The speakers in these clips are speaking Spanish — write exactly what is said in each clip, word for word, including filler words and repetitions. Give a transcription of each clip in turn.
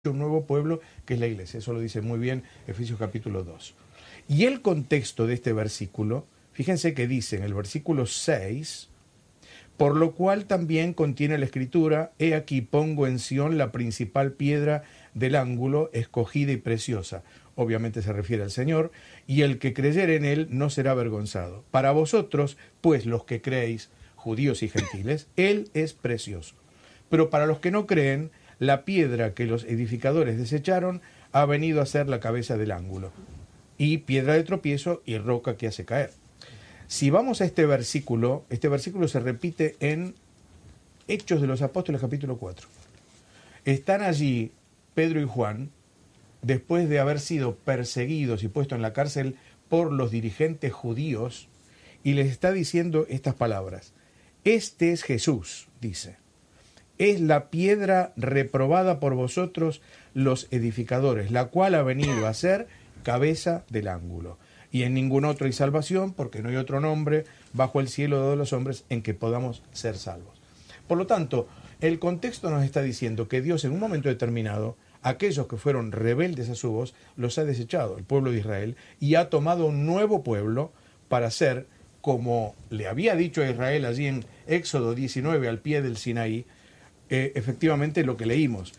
un nuevo pueblo que es la iglesia. Eso lo dice muy bien Efesios capítulo dos. Y el contexto de este versículo, fíjense que dice en el versículo seis, por lo cual también contiene la escritura, he aquí pongo en Sión la principal piedra del ángulo, escogida y preciosa. Obviamente se refiere al Señor, y el que creyere en él no será avergonzado. Para vosotros, pues los que creéis, judíos y gentiles, él es precioso. Pero para los que no creen, la piedra que los edificadores desecharon ha venido a ser la cabeza del ángulo, y piedra de tropiezo y roca que hace caer. Si vamos a este versículo, este versículo se repite en Hechos de los Apóstoles capítulo cuatro. Están allí Pedro y Juan, después de haber sido perseguidos y puestos en la cárcel por los dirigentes judíos, y les está diciendo estas palabras. Este es Jesús, dice. Es la piedra reprobada por vosotros los edificadores, la cual ha venido a ser cabeza del ángulo. Y en ningún otro hay salvación, porque no hay otro nombre bajo el cielo de los hombres en que podamos ser salvos. Por lo tanto, el contexto nos está diciendo que Dios en un momento determinado, aquellos que fueron rebeldes a su voz, los ha desechado, el pueblo de Israel, y ha tomado un nuevo pueblo para ser, como le había dicho a Israel allí en Éxodo diecinueve, al pie del Sinaí, eh, efectivamente lo que leímos.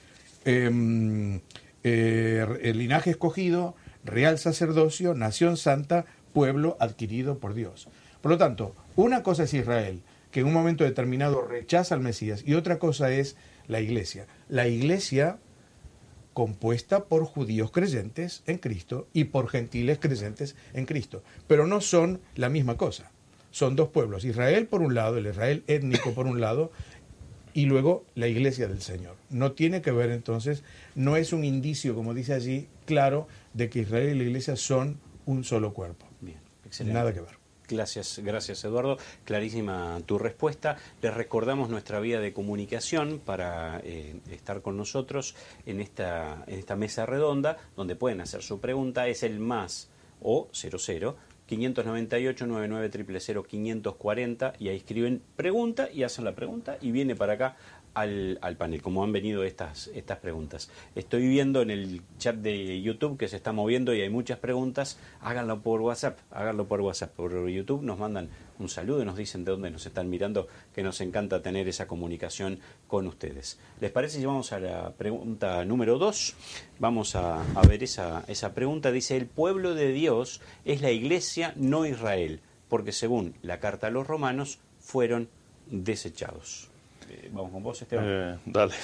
Eh, eh, el linaje escogido, real sacerdocio, nación santa, pueblo adquirido por Dios. Por lo tanto, una cosa es Israel, que en un momento determinado rechaza al Mesías, y otra cosa es la iglesia. La iglesia compuesta por judíos creyentes en Cristo y por gentiles creyentes en Cristo. Pero no son la misma cosa. Son dos pueblos. Israel por un lado, el Israel étnico por un lado, y luego la iglesia del Señor. No tiene que ver entonces, no es un indicio, como dice allí, claro, de que Israel y la iglesia son un solo cuerpo. Bien, excelente. Nada que ver. Gracias, gracias Eduardo. Clarísima tu respuesta. Les recordamos nuestra vía de comunicación para eh, estar con nosotros en esta, en esta mesa redonda, donde pueden hacer su pregunta. Es el más o cero cero quinientos noventa y ocho, noventa y nueve, cero cero cero, quinientos cuarenta, y ahí escriben pregunta y hacen la pregunta y viene para acá al, al panel, como han venido estas, estas preguntas. Estoy viendo en el chat de YouTube que se está moviendo y hay muchas preguntas. Háganlo por WhatsApp, háganlo por WhatsApp, por YouTube. Nos mandan un saludo y nos dicen de dónde nos están mirando, que nos encanta tener esa comunicación con ustedes. ¿Les parece si vamos a la pregunta número dos? Vamos a, a ver esa, esa pregunta. Dice, el pueblo de Dios es la iglesia, no Israel, porque según la carta a los romanos fueron desechados. Eh, vamos con vos, Esteban. Eh, dale.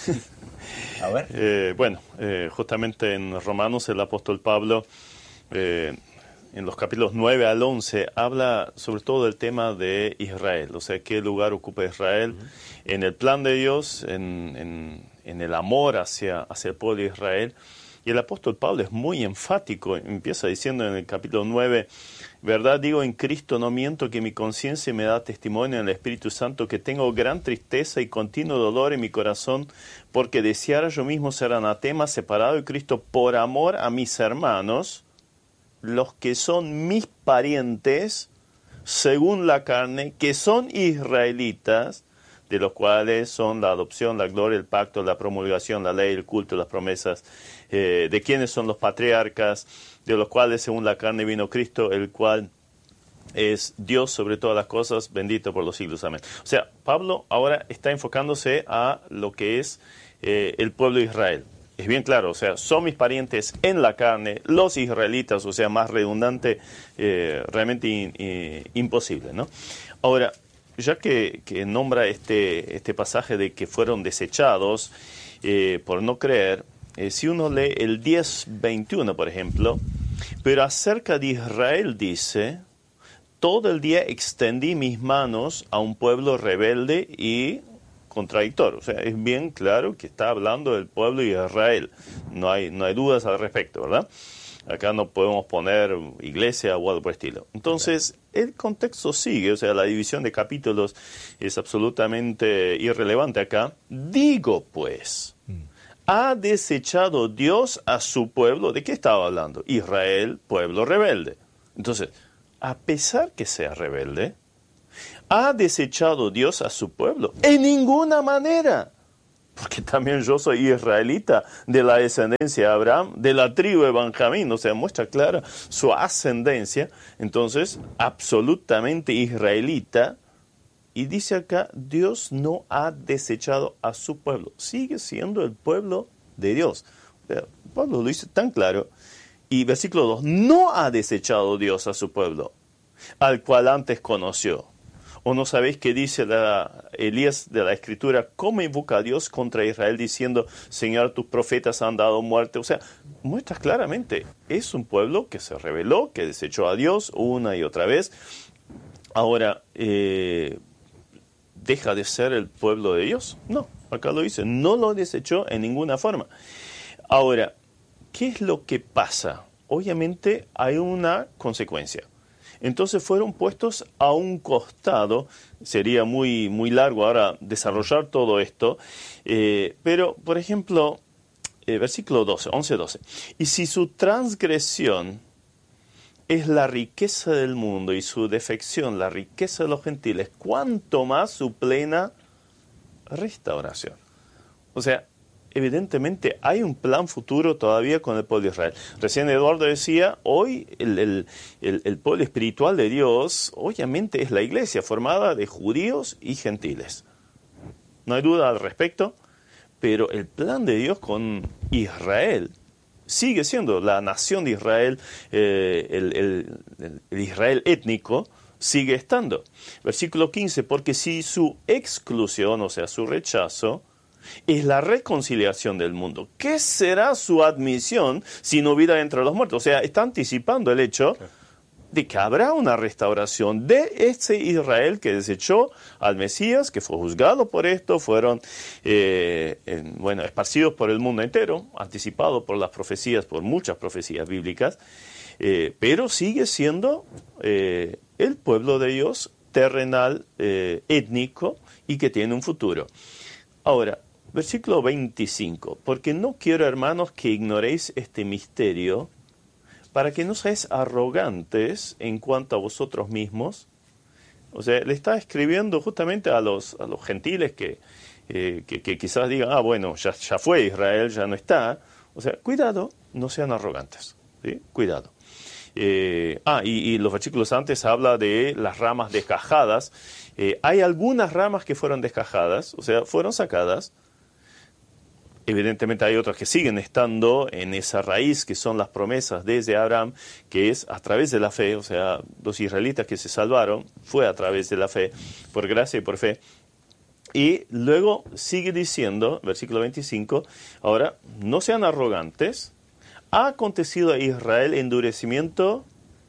A ver. Eh, bueno, eh, justamente en Romanos el apóstol Pablo, eh, en los capítulos nueve al once, habla sobre todo del tema de Israel, o sea, qué lugar ocupa Israel uh-huh. en el plan de Dios, en, en, en el amor hacia, hacia el pueblo de Israel. Y el apóstol Pablo es muy enfático, empieza diciendo en el capítulo nueve, verdad digo en Cristo, no miento, que mi conciencia me da testimonio en el Espíritu Santo, que tengo gran tristeza y continuo dolor en mi corazón, porque deseara yo mismo ser anatema, separado de Cristo, por amor a mis hermanos, los que son mis parientes, según la carne, que son israelitas, de los cuales son la adopción, la gloria, el pacto, la promulgación, la ley, el culto, las promesas, eh, de quienes son los patriarcas, de los cuales según la carne vino Cristo, el cual es Dios sobre todas las cosas, bendito por los siglos. Amén. O sea, Pablo ahora está enfocándose a lo que es eh, el pueblo de Israel. Es bien claro, o sea, son mis parientes en la carne, los israelitas, o sea, más redundante, eh, realmente in, in, imposible, ¿no? Ahora, ya que, que nombra este, este pasaje de que fueron desechados eh, por no creer, eh, si uno lee el diez veintiuno, por ejemplo, pero acerca de Israel dice, todo el día extendí mis manos a un pueblo rebelde y contradictor. O sea, es bien claro que está hablando del pueblo de Israel. No hay, no hay dudas al respecto, ¿verdad? Acá no podemos poner iglesia o algo por el estilo. Entonces, el contexto sigue, o sea, la división de capítulos es absolutamente irrelevante acá. Digo, pues, ¿ha desechado Dios a su pueblo? ¿De qué estaba hablando? Israel, pueblo rebelde. Entonces, a pesar que sea rebelde, ¿ha desechado Dios a su pueblo? En ninguna manera. porque también yo soy israelita de la descendencia de Abraham, de la tribu de Benjamín, o sea, muestra clara su ascendencia, entonces absolutamente israelita, y dice acá, Dios no ha desechado a su pueblo, sigue siendo el pueblo de Dios. O sea, Pablo lo dice tan claro, y versículo dos, no ha desechado Dios a su pueblo, al cual antes conoció. ¿O no sabéis qué dice la, Elías de la Escritura? ¿Cómo invoca a Dios contra Israel diciendo, Señor, tus profetas han dado muerte? O sea, muestra claramente, es un pueblo que se rebeló, que desechó a Dios una y otra vez. Ahora, eh, ¿deja de ser el pueblo de Dios? No, acá lo dice, no lo desechó en ninguna forma. Ahora, ¿qué es lo que pasa? Obviamente hay una consecuencia. Entonces fueron puestos a un costado, sería muy, muy largo ahora desarrollar todo esto, eh, pero por ejemplo, eh, versículo doce, once, doce, y si su transgresión es la riqueza del mundo y su defección la riqueza de los gentiles, ¿cuánto más su plena restauración? O sea, evidentemente hay un plan futuro todavía con el pueblo de Israel. Recién Eduardo decía, hoy el, el, el, el pueblo espiritual de Dios, obviamente es la iglesia formada de judíos y gentiles. No hay duda al respecto, pero el plan de Dios con Israel sigue siendo la nación de Israel, eh, el, el, el Israel étnico, sigue estando. Versículo quince, porque si su exclusión, o sea, su rechazo, es la reconciliación del mundo, ¿qué será su admisión si no vida entre los muertos? O sea, está anticipando el hecho de que habrá una restauración de ese Israel que desechó al Mesías, que fue juzgado por esto, fueron eh, en, bueno, esparcidos por el mundo entero, anticipado por las profecías, por muchas profecías bíblicas, eh, pero sigue siendo eh, el pueblo de Dios terrenal, eh, étnico, y que tiene un futuro. Ahora, versículo veinticinco, porque no quiero, hermanos, que ignoréis este misterio, para que no seáis arrogantes en cuanto a vosotros mismos. O sea, le está escribiendo justamente a los, a los gentiles que, eh, que, que quizás digan, ah, bueno, ya, ya fue Israel, ya no está. O sea, cuidado, no sean arrogantes, ¿sí? Cuidado. Eh, ah, y, y los versículos antes habla de las ramas descajadas. Eh, hay algunas ramas que fueron descajadas, o sea, fueron sacadas. Evidentemente hay otras que siguen estando en esa raíz que son las promesas desde Abraham, que es a través de la fe, o sea, los israelitas que se salvaron fue a través de la fe, por gracia y por fe. Y luego sigue diciendo, versículo veinticinco, ahora, no sean arrogantes, ha acontecido a Israel endurecimiento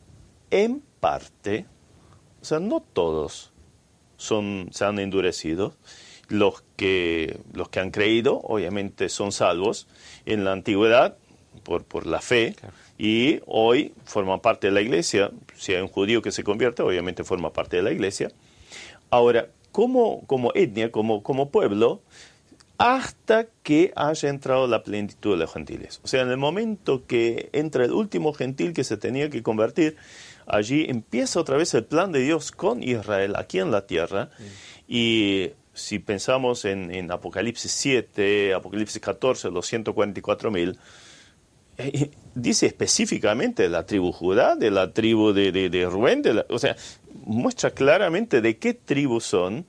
en parte, o sea, no todos son, se han endurecido. Los que, los que han creído, obviamente, son salvos en la antigüedad por, por la fe, claro, y hoy forman parte de la iglesia. Si hay un judío que se convierte, obviamente forma parte de la iglesia. Ahora, como, como etnia, como, como pueblo, hasta que haya entrado la plenitud de los gentiles. O sea, en el momento que entra el último gentil que se tenía que convertir, allí empieza otra vez el plan de Dios con Israel aquí en la tierra. Sí. Y si pensamos en, en Apocalipsis siete, Apocalipsis catorce, los ciento cuarenta y cuatro mil, eh, dice específicamente de la tribu Judá, de la tribu de, de, de Rubén, de la, o sea, muestra claramente de qué tribu son.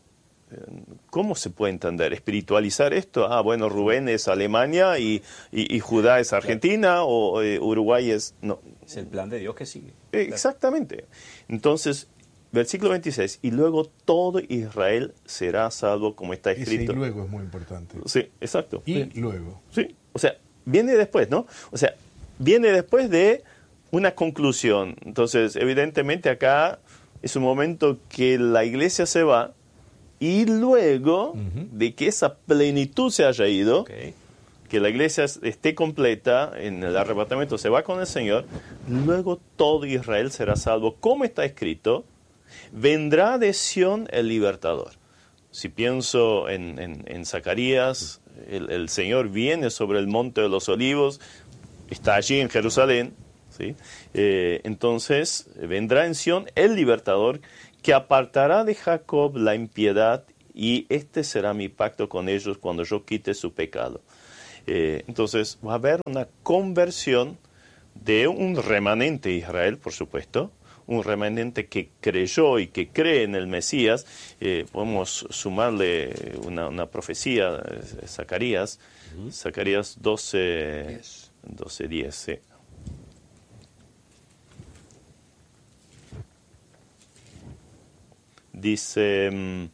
¿Cómo se puede entender? ¿Espiritualizar esto? Ah, bueno, Rubén es Alemania y, y, y Judá es Argentina, o eh, Uruguay es... No. Es el plan de Dios que sigue. Eh, exactamente. Entonces, versículo veintiséis, y luego todo Israel será salvo, como está escrito. Ese y luego es muy importante. Sí, exacto. Y sí. luego. Sí, o sea, viene después, ¿no? O sea, viene después de una conclusión. Entonces, evidentemente acá es un momento que la iglesia se va, y luego uh-huh. de que esa plenitud se haya ido, okay, que la iglesia esté completa, en el arrebatamiento se va con el Señor, luego todo Israel será salvo, como está escrito, vendrá de Sión el libertador. Si pienso en, en, en Zacarías, el, el Señor viene sobre el monte de los olivos, está allí en Jerusalén, ¿sí? Eh, entonces vendrá en Sión el libertador, que apartará de Jacob la impiedad y este será mi pacto con ellos cuando yo quite su pecado. Eh, entonces va a haber una conversión de un remanente de Israel, por supuesto, un remanente que creyó y que cree en el Mesías. Eh, podemos sumarle una, una profecía, eh, Zacarías, uh-huh. Zacarías doce, diez, sí. Dice,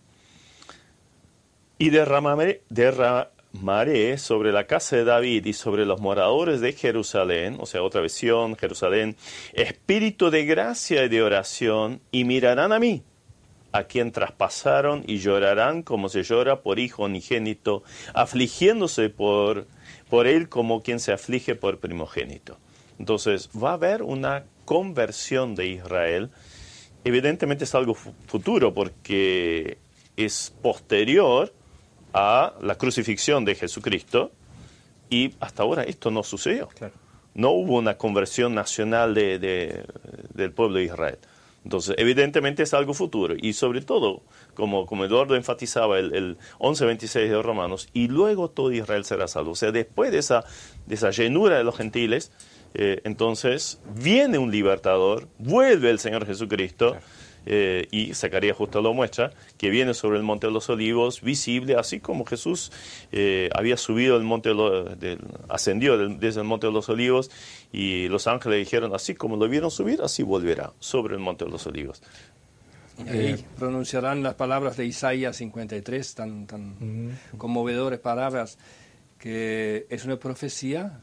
y derramaré, derramaré sobre la casa de David y sobre los moradores de Jerusalén, o sea, otra versión, Jerusalén, espíritu de gracia y de oración, y mirarán a mí, a quien traspasaron, y llorarán como se llora por hijo unigénito, afligiéndose por, por él como quien se aflige por primogénito. Entonces, va a haber una conversión de Israel. Evidentemente es algo futuro porque es posterior a la crucifixión de Jesucristo y hasta ahora esto no sucedió. Claro. No hubo una conversión nacional de, de, del pueblo de Israel. Entonces, evidentemente es algo futuro y sobre todo, como, como Eduardo enfatizaba el, el once veintiséis de Romanos, y luego todo Israel será salvo. O sea, después de esa, de esa llenura de los gentiles, Eh, entonces viene un libertador, vuelve el Señor Jesucristo, claro. eh, y Zacarías justo lo muestra, que viene sobre el Monte de los Olivos, visible, así como Jesús eh, había subido el monte de los, del, ascendió del, desde el Monte de los Olivos, y los ángeles dijeron, así como lo vieron subir, así volverá sobre el Monte de los Olivos. Y ahí eh, pronunciarán las palabras de Isaías cincuenta y tres, tan, tan uh-huh. conmovedores palabras, que es una profecía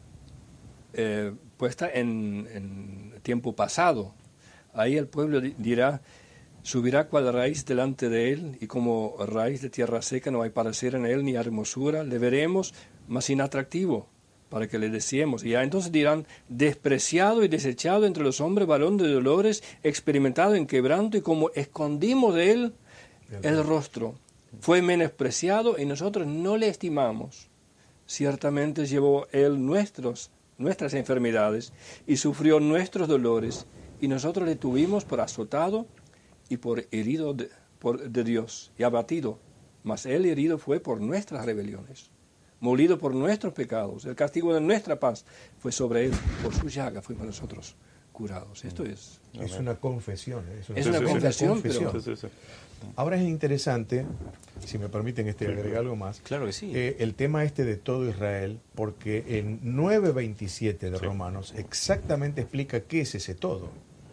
Eh, puesta en, en tiempo pasado. Ahí el pueblo dirá, subirá cual raíz delante de él, y como raíz de tierra seca no hay parecer en él ni hermosura, le veremos más inatractivo, para que le deseemos. Y ya entonces dirán, despreciado y desechado entre los hombres, varón de dolores, experimentado en quebranto, y como escondimos de él el rostro, fue menospreciado y nosotros no le estimamos. Ciertamente llevó él nuestros nuestras enfermedades y sufrió nuestros dolores, y nosotros le tuvimos por azotado y por herido de, por, de Dios y abatido, mas él herido fue por nuestras rebeliones, molido por nuestros pecados, el castigo de nuestra paz fue sobre él, por su llaga fuimos nosotros curados. Esto es... Es una confesión. Es una, es una sí, confesión, sí, pero... sí, sí, sí. Ahora es interesante, si me permiten este agregar algo más, claro que sí. eh, el tema este de todo Israel, porque en nueve veintisiete de sí. Romanos exactamente explica qué es ese todo.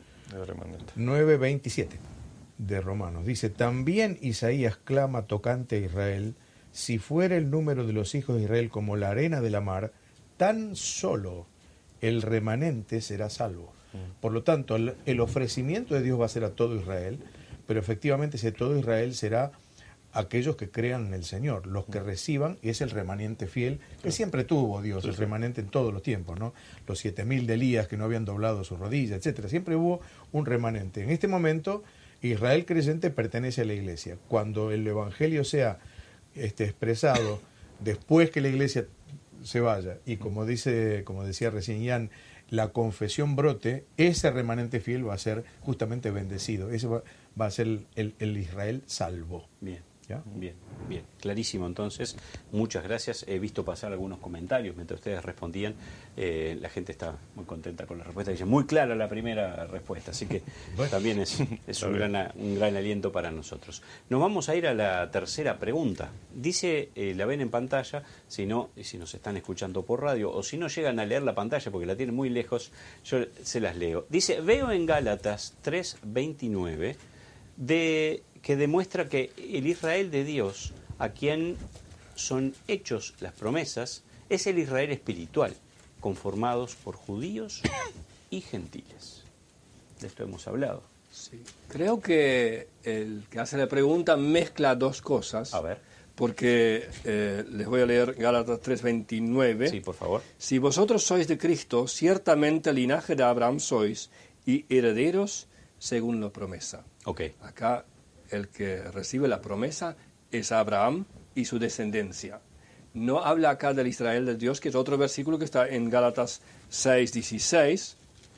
nueve veintisiete de Romanos. Dice, también Isaías clama tocante a Israel, si fuera el número de los hijos de Israel como la arena de la mar, tan solo el remanente será salvo. Por lo tanto, el, el ofrecimiento de Dios va a ser a todo Israel, pero efectivamente ese todo Israel será aquellos que crean en el Señor, los que reciban, y es el remanente fiel que siempre tuvo Dios, el remanente en todos los tiempos, ¿no? Los siete mil de Elías que no habían doblado su rodilla, etcétera. Siempre hubo un remanente. En este momento, Israel creyente pertenece a la iglesia. Cuando el evangelio sea este, expresado después que la iglesia se vaya, y como dice, como decía recién Jan, la confesión brote, ese remanente fiel va a ser justamente bendecido. Ese va, va a ser el, el, el Israel salvo. Bien. ¿Ya? Bien, bien, clarísimo. Entonces, muchas gracias. He visto pasar algunos comentarios mientras ustedes respondían. Eh, la gente está muy contenta con la respuesta. Dice, muy clara la primera respuesta, así que bueno, también es, es un, gran, un gran aliento para nosotros. Nos vamos a ir a la tercera pregunta. Dice, eh, la ven en pantalla, si no, si nos están escuchando por radio, o si no llegan a leer la pantalla porque la tienen muy lejos, yo se las leo. Dice, veo en Gálatas tres veintinueve de... que demuestra que el Israel de Dios, a quien son hechos las promesas, es el Israel espiritual, conformados por judíos y gentiles. De esto hemos hablado. Sí. Creo que el que hace la pregunta mezcla dos cosas. A ver. Porque eh, les voy a leer Gálatas tres veintinueve. Sí, por favor. Si vosotros sois de Cristo, ciertamente linaje de Abraham sois, y herederos según la promesa. Ok. Acá el que recibe la promesa es Abraham y su descendencia. No habla acá del Israel de Dios, que es otro versículo que está en Gálatas seis dieciséis,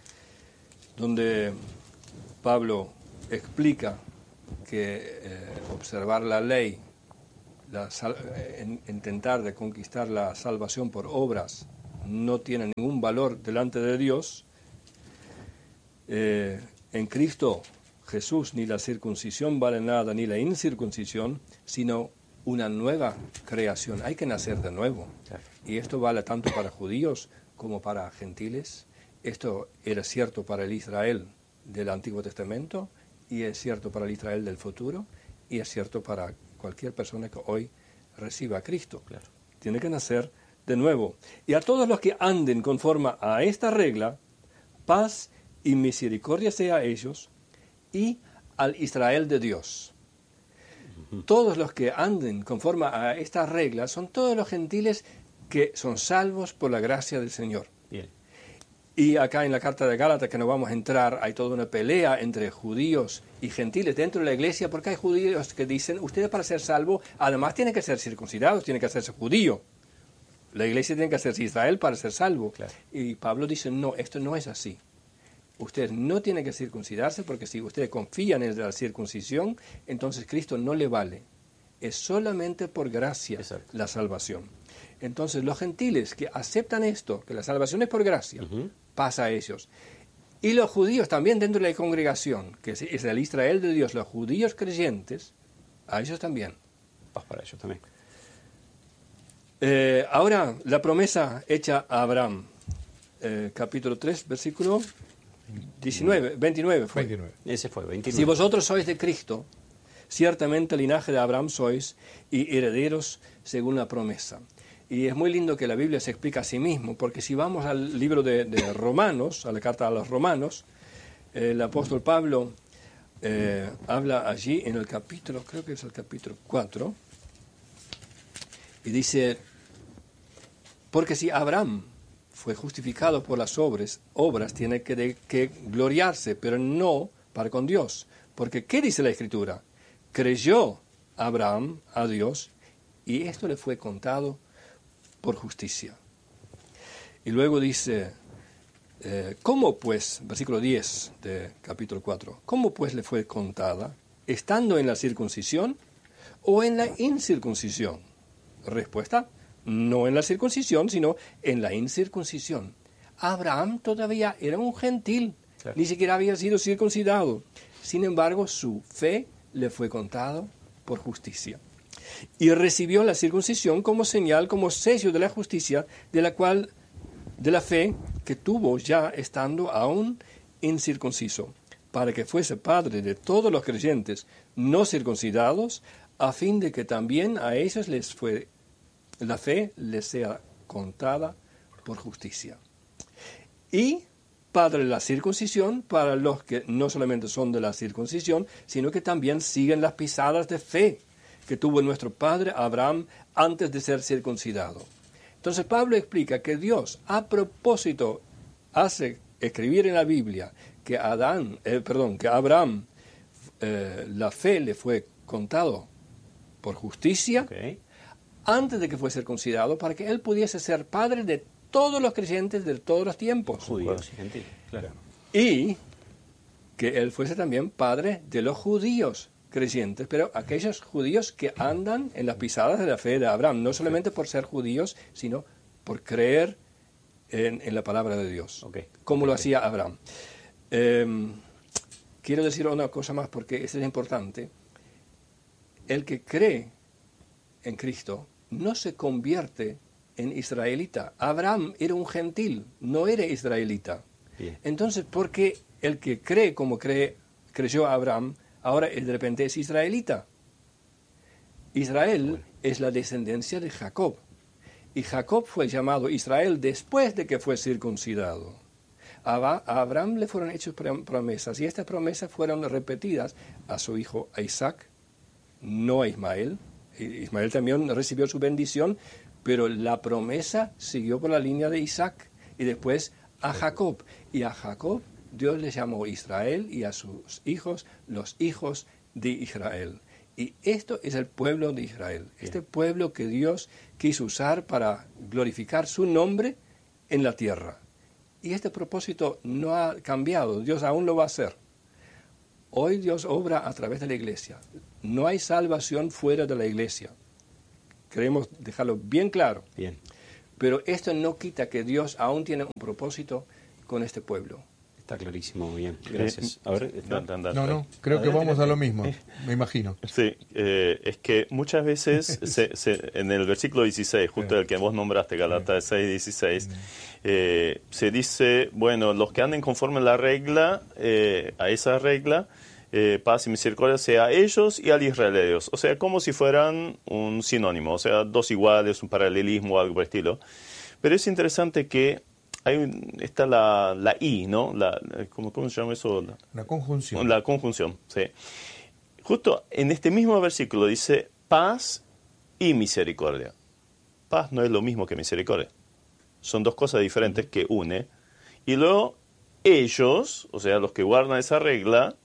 donde Pablo explica que eh, observar la ley la sal, en, intentar de conquistar la salvación por obras no tiene ningún valor delante de Dios. Eh, en Cristo Jesús ni la circuncisión vale nada, ni la incircuncisión, sino una nueva creación. Hay que nacer de nuevo. Claro. Y esto vale tanto para judíos como para gentiles. Esto era cierto para el Israel del Antiguo Testamento, y es cierto para el Israel del futuro, y es cierto para cualquier persona que hoy reciba a Cristo. Claro. Tiene que nacer de nuevo. Y a todos los que anden conforme a esta regla, paz y misericordia sea a ellos y al Israel de Dios. Uh-huh. Todos los que anden conforme a esta regla son todos los gentiles que son salvos por la gracia del Señor. Bien. Y acá en la carta de Gálatas, que no vamos a entrar, hay toda una pelea entre judíos y gentiles dentro de la iglesia, porque hay judíos que dicen, ustedes para ser salvos, además tienen que ser circuncidados, tienen que hacerse judío. La iglesia tiene que hacerse Israel para ser salvo. Claro. Y Pablo dice, no, esto no es así. Ustedes no tienen que circuncidarse, porque si ustedes confían en la circuncisión, entonces Cristo no le vale. Es solamente por gracia. Exacto. La salvación. Entonces los gentiles que aceptan esto, que la salvación es por gracia, uh-huh. pasa a ellos. Y los judíos también dentro de la congregación, que es el Israel de Dios, los judíos creyentes, a ellos también. Vas para ellos también. Eh, ahora, la promesa hecha a Abraham, eh, capítulo tres, versículo diecinueve, veintinueve fue. veintinueve. Ese fue, veintinueve. Si vosotros sois de Cristo, ciertamente el linaje de Abraham sois y herederos según la promesa. Y es muy lindo que la Biblia se explica a sí mismo, porque si vamos al libro de, de Romanos, a la carta a los Romanos, eh, el apóstol Pablo eh, habla allí en el capítulo, creo que es el capítulo cuatro, y dice, porque si Abraham fue justificado por las obras, obras tiene que, de, que gloriarse, pero no para con Dios. Porque, ¿qué dice la Escritura? Creyó Abraham a Dios y esto le fue contado por justicia. Y luego dice, eh, ¿cómo pues, versículo diez de capítulo cuatro, cómo pues le fue contada, estando en la circuncisión o en la incircuncisión? Respuesta, no en la circuncisión, sino en la incircuncisión. Abraham todavía era un gentil, claro. Ni siquiera había sido circuncidado. Sin embargo, su fe le fue contada por justicia. Y recibió la circuncisión como señal, como sello de la justicia, de la cual, de la fe que tuvo ya estando aún incircunciso, para que fuese padre de todos los creyentes no circuncidados, a fin de que también a ellos les fue la fe les sea contada por justicia. Y padre de la circuncisión para los que no solamente son de la circuncisión, sino que también siguen las pisadas de fe que tuvo nuestro padre Abraham antes de ser circuncidado. Entonces Pablo explica que Dios a propósito hace escribir en la Biblia que Adán, eh, perdón, que Abraham eh, la fe le fue contado por justicia. Okay. Antes de que fuese circuncidado, para que él pudiese ser padre de todos los creyentes de todos los tiempos. Judíos y gentiles, claro. Y que él fuese también padre de los judíos creyentes, pero aquellos judíos que andan en las pisadas de la fe de Abraham, no solamente por ser judíos, sino por creer en, en la palabra de Dios, okay. como okay. lo hacía Abraham. Eh, quiero decir una cosa más, porque esto es importante. El que cree en Cristo no se convierte en israelita. Abraham era un gentil, no era israelita. Bien. Entonces, ¿por qué el que cree como cree, creyó Abraham, ahora de repente es israelita? Israel bueno. es la descendencia de Jacob. Y Jacob fue llamado Israel después de que fue circuncidado. A Abraham le fueron hechas promesas, y estas promesas fueron repetidas a su hijo Isaac, no a Ismael. Ismael también recibió su bendición, pero la promesa siguió por la línea de Isaac y después a Jacob. Y a Jacob Dios le llamó Israel y a sus hijos los hijos de Israel. Y esto es el pueblo de Israel, este pueblo que Dios quiso usar para glorificar su nombre en la tierra. Y este propósito no ha cambiado, Dios aún lo va a hacer. Hoy Dios obra a través de la iglesia. No hay salvación fuera de la iglesia. queremos dejarlo bien claro. Bien. Pero esto no quita que Dios aún tiene un propósito con este pueblo. Está clarísimo, bien, gracias. A ver, Dan, dan, dan, No, no, dan. creo que Adelante, vamos a lo adelante. mismo, me imagino. Sí, eh, es que muchas veces se, se- en el versículo dieciséis, justo el que vos nombraste, Galatas seis, dieciséis, eh, se dice, bueno, los que anden conforme a la regla, eh, a esa regla, eh, paz y misericordia sea a ellos y al Israel de Dios. O sea, como si fueran un sinónimo, o sea, dos iguales, un paralelismo o algo por el estilo. Pero es interesante que hay un- está la, la I, ¿no? La, ¿cómo, ¿Cómo se llama eso? La, La conjunción. la conjunción, sí. Justo en este mismo versículo dice paz y misericordia. Paz no es lo mismo que misericordia. Son dos cosas diferentes que une. Y luego ellos, o sea, los que guardan esa regla,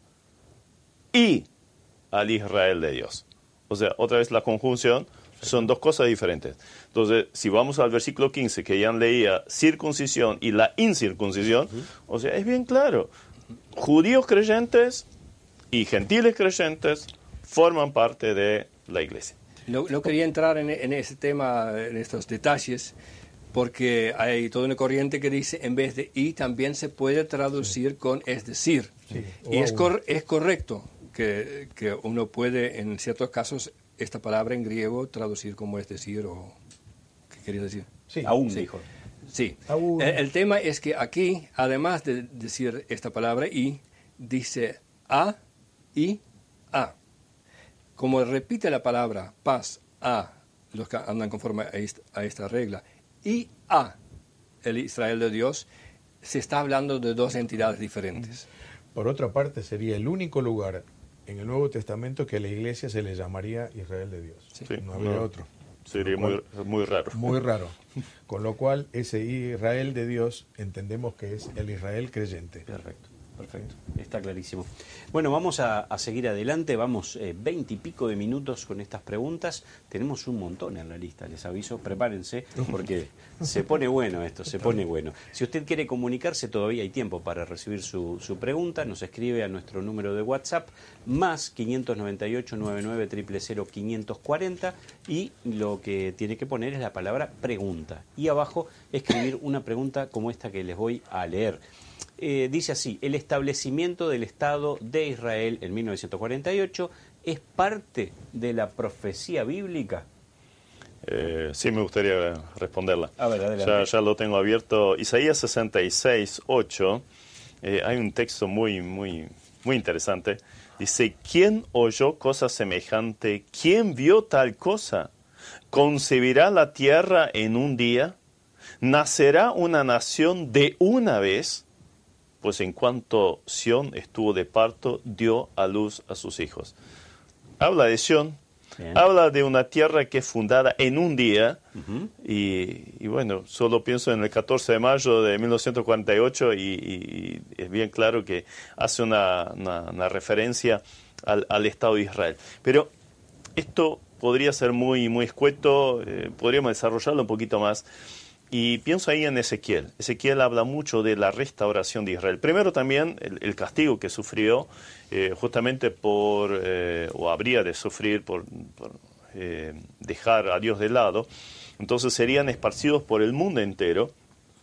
y al Israel de Dios. O sea, otra vez la conjunción, son dos cosas diferentes. Entonces, si vamos al versículo quince, que ya leía circuncisión y la incircuncisión, o sea, es bien claro. Judíos creyentes y gentiles creyentes forman parte de la iglesia. No, no quería entrar en, en ese tema, en estos detalles, porque hay toda una corriente que dice, en vez de y, también se puede traducir con es decir. Sí, o Y es, aún. cor- es correcto que, que uno puede, en ciertos casos, esta palabra en griego traducir como es decir o... ¿Qué quería decir? Sí, Aún, Sí. dijo. Sí. Aún. El, el tema es que aquí, además de decir esta palabra y, dice a y a. Como repite la palabra paz a los que andan conforme a esta, a esta regla y a el Israel de Dios, se está hablando de dos entidades diferentes. Por otra parte, sería el único lugar en el Nuevo Testamento que a la iglesia se le llamaría Israel de Dios. Sí. No habría No. otro. Sería Con lo muy, cual- muy raro. Muy raro. Con lo cual, ese Israel de Dios entendemos que es el Israel creyente. Perfecto, perfecto. Está clarísimo. Bueno, vamos a, a seguir adelante. Vamos veinte y pico de minutos con estas preguntas. Tenemos un montón en la lista, les aviso. Prepárense porque se pone bueno esto, se pone bueno. Si usted quiere comunicarse, todavía hay tiempo para recibir su, su pregunta. Nos escribe a nuestro número de WhatsApp, más quinientos noventa y ocho, noventa y nueve, cero cero cero, quinientos cuarenta. Y lo que tiene que poner es la palabra pregunta. Y abajo escribir una pregunta como esta que les voy a leer. Eh, dice así: el establecimiento del Estado de Israel en mil novecientos cuarenta y ocho es parte de la profecía bíblica. Eh, sí, me gustaría responderla. A ver, adelante. Ya, ya lo tengo abierto. Isaías sesenta y seis, ocho. Eh, hay un texto muy, muy, muy interesante. Dice, ¿quién oyó cosa semejante? ¿Quién vio tal cosa? ¿Concebirá la tierra en un día? ¿Nacerá una nación de una vez? Pues en cuanto Sión estuvo de parto, dio a luz a sus hijos. Habla de Sión, Bien. habla de una tierra que es fundada en un día, Ujú. y, y bueno, solo pienso en el catorce de mayo de mil novecientos cuarenta y ocho y, y es bien claro que hace una, una, una referencia al, al Estado de Israel. Pero esto podría ser muy, muy escueto, eh, podríamos desarrollarlo un poquito más. Y pienso ahí en Ezequiel. Ezequiel habla mucho de la restauración de Israel. Primero también el, el castigo que sufrió eh, justamente por, eh, o habría de sufrir por, por eh, dejar a Dios de lado. Entonces serían esparcidos por el mundo entero.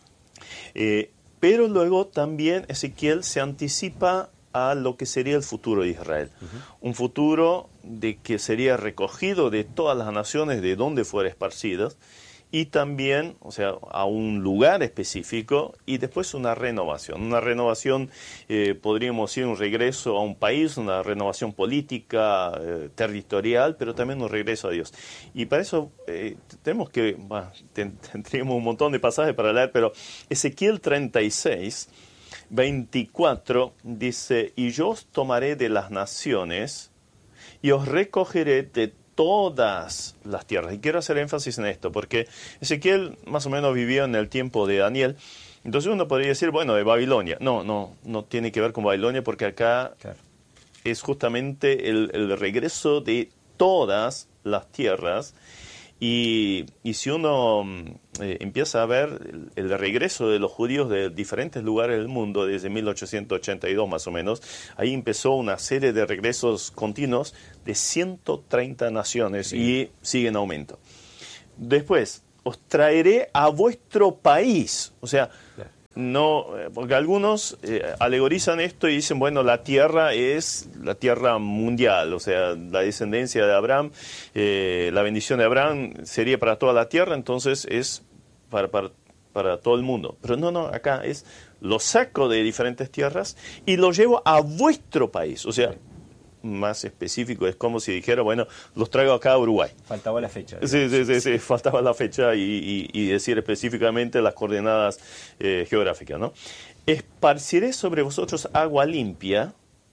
Eh, pero luego también Ezequiel se anticipa a lo que sería el futuro de Israel. Uh-huh. Un futuro de que sería recogido de todas las naciones de donde fuera esparcidas, y también, o sea, a un lugar específico y después una renovación. Una renovación, eh, podríamos decir, un regreso a un país, una renovación política, eh, territorial, pero también un regreso a Dios. Y para eso eh, tenemos que, bueno, ten, tendríamos un montón de pasajes para leer, pero Ezequiel treinta y seis, veinticuatro dice, y yo os tomaré de las naciones y os recogeré de todas las tierras. Y quiero hacer énfasis en esto, porque Ezequiel más o menos vivió en el tiempo de Daniel. Entonces uno podría decir, bueno, de Babilonia. No, no, no tiene que ver con Babilonia, porque acá claro. es justamente el, el regreso de todas las tierras. Y, y si uno eh, empieza a ver el, el regreso de los judíos de diferentes lugares del mundo desde mil ochocientos ochenta y dos más o menos, ahí empezó una serie de regresos continuos de ciento treinta naciones sí. y sigue en aumento. Después, os traeré a vuestro país. O sea, Claro. no, porque algunos eh, alegorizan esto y dicen, bueno, la tierra es la tierra mundial, o sea, la descendencia de Abraham, eh, la bendición de Abraham sería para toda la tierra, entonces es para, para, para todo el mundo. Pero no, no, acá es, lo saco de diferentes tierras y lo llevo a vuestro país, o sea, más específico, es como si dijera, bueno, los traigo acá a Uruguay. Faltaba la fecha. Sí, sí, sí, sí, faltaba la fecha y, y, y decir específicamente las coordenadas eh, geográficas, ¿no? Esparciré sobre vosotros agua limpia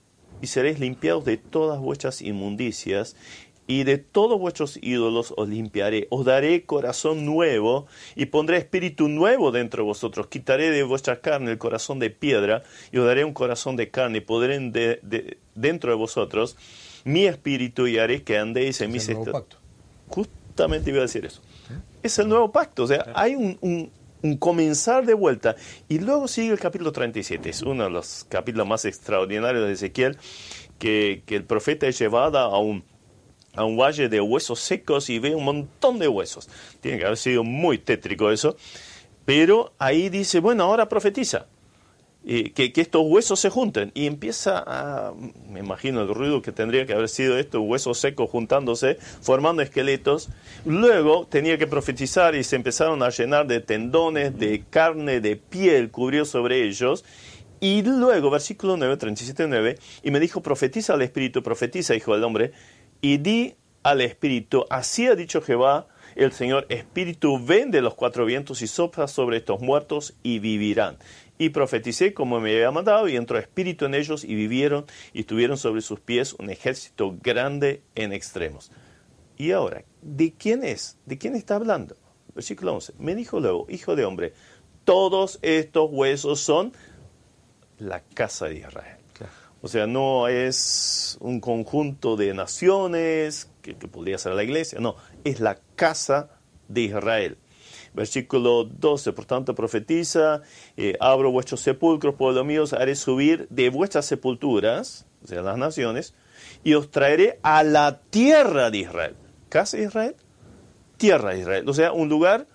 y seréis limpiados de todas vuestras inmundicias y de todos vuestros ídolos os limpiaré. Os daré corazón nuevo y pondré espíritu nuevo dentro de vosotros. Quitaré de vuestra carne el corazón de piedra y os daré un corazón de carne y pondré de, de, dentro de vosotros mi espíritu y haré que andéis en mis estatutos. Justamente iba a decir eso. ¿Eh? Es el nuevo pacto. O sea, ¿eh? hay un, un, un comenzar de vuelta. Y luego sigue el capítulo treinta y siete. Es uno de los capítulos más extraordinarios de Ezequiel, que, que el profeta es llevado a un a un valle de huesos secos y ve un montón de huesos. Tiene que haber sido muy tétrico eso. Pero ahí dice, bueno, ahora profetiza. Eh, que, que estos huesos se junten. Y empieza a, me imagino el ruido que tendría que haber sido estos huesos secos juntándose, formando esqueletos. Luego tenía que profetizar y se empezaron a llenar de tendones, de carne, de piel, cubrió sobre ellos. Y luego, versículo nueve, treinta y siete, nueve, y me dijo, profetiza al Espíritu, profetiza, hijo del hombre, y di al Espíritu, así ha dicho Jehová, el Señor, Espíritu, ven de los cuatro vientos y sopla sobre estos muertos y vivirán. Y profeticé como me había mandado, y entró Espíritu en ellos, y vivieron, y tuvieron sobre sus pies un ejército grande en extremos. Y ahora, ¿de quién es? ¿De quién está hablando? Versículo once. Me dijo luego, hijo de hombre, todos estos huesos son la casa de Israel. Claro. O sea, no es un conjunto de naciones, que, que podría ser la iglesia, no, es la casa de Israel. Versículo doce, por tanto profetiza, eh, abro vuestros sepulcros, pueblo mío, haré subir de vuestras sepulturas, o sea, las naciones, y os traeré a la tierra de Israel. ¿Casa de Israel? Tierra de Israel. O sea, un lugar,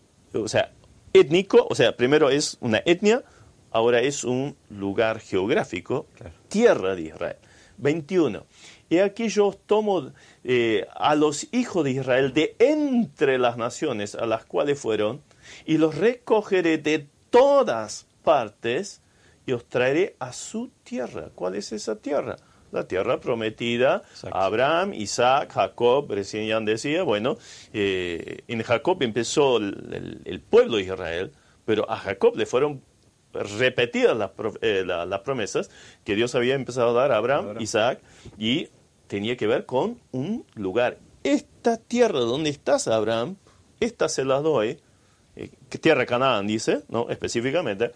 o sea, étnico, o sea, primero es una etnia, ahora es un lugar geográfico, claro. Tierra de Israel. veintiuno. Y aquí yo os tomo eh, a los hijos de Israel de entre las naciones a las cuales fueron, y los recogeré de todas partes, y os traeré a su tierra. ¿Cuál es esa tierra? La tierra prometida a Abraham, Isaac, Jacob. Recién ya decía, bueno, eh, en Jacob empezó el, el, el pueblo de Israel, pero a Jacob le fueron repetidas las, eh, la, las promesas que Dios había empezado a dar a Abraham, Abraham, Isaac, y tenía que ver con un lugar. Esta tierra donde estás, Abraham, esta se la doy, eh, tierra Canaán dice, no específicamente,